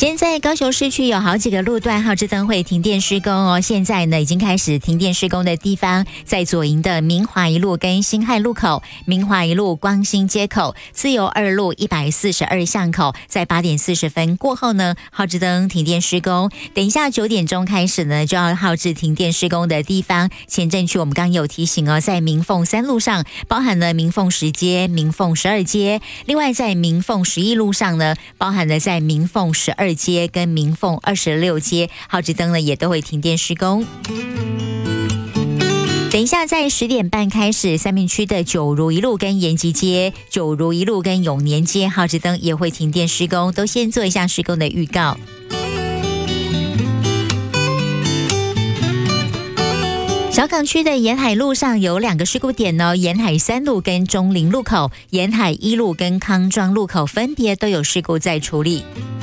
现在高雄市区有好几个路段号志灯会停电施工哦，现在呢已经开始停电施工的地方，在左营的明华一路跟辛亥路口、明华一路光兴街口、自由二路142巷口，在8点40分过后呢，号志灯停电施工。等一下9点钟开始呢，就要号志停电施工的地方，前镇区我们刚刚有提醒哦，在明凤3路上，包含了明凤10街、明凤12街，另外在明凤11路上呢，包含了在明凤12街跟明凤26街，号志灯呢也都会停电施工。等一下在10点半开始，三民区的九如一路跟延吉街、九如一路跟永年街号志灯也会停电施工，都先做一下施工的预告。小港区的沿海路上有2个事故点哦，沿海3路跟中林路口、沿海1路跟康庄路口分别都有事故在处理。